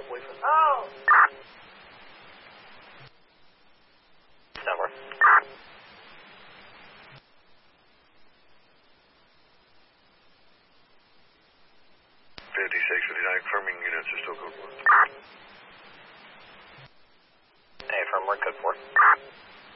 boyfriend. Oh. Number. 5659, confirming units are still code 1. Hey, firmware code 4.